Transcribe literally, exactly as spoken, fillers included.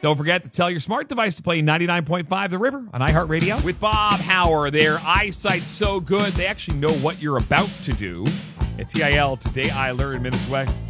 Don't forget to tell your smart device to play ninety-nine point five The River on iHeartRadio. With Bob Hauer, their eyesight's so good, they actually know what you're about to do. At T I L, Today I Learned, minutes away.